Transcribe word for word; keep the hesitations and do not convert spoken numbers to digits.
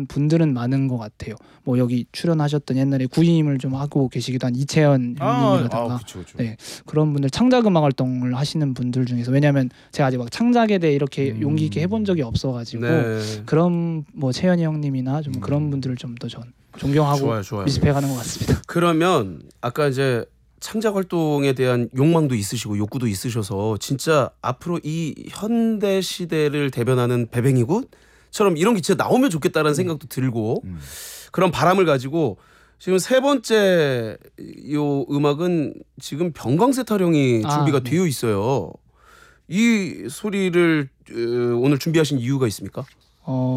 분들은 많은 것 같아요. 뭐 여기 출연하셨던 옛날에 구임을 좀 하고 계시기도 한 이채연 형님이라든가 아, 그쵸, 그쵸. 네, 그런 분들 창작 음악 활동을 하시는 분들 중에서 왜냐하면 제가 아직 막 창작에 대해 이렇게 음. 용기 있게 해본 적이 없어가지고 네. 그런 뭐 채연이 형님이나 좀 음. 그런 분들을 좀 더 전 존경하고 좋아요, 좋아요. 리스펙하는 것 같습니다. 그러면 아까 이제 창작 활동에 대한 욕망도 있으시고 욕구도 있으셔서 진짜 앞으로 이 현대 시대를 대변하는 베뱅이굿처럼 이런 게 진짜 나오면 좋겠다라는 생각도 들고 음. 그런 바람을 가지고 지금 세 번째 요 음악은 지금 병광세 타령이 아, 준비가 네. 되어 있어요. 이 소리를 어, 오늘 준비하신 이유가 있습니까? 어